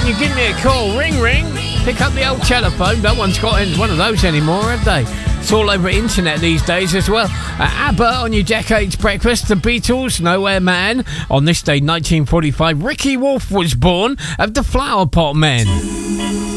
can you give me a call? Ring, ring. Pick up the old telephone. No one's got one of those anymore, have they? It's all over internet these days as well. ABBA on your Decades Breakfast. The Beatles, Nowhere Man. On this day, 1945, Ricky Wolf was born of the Flower Pot Men.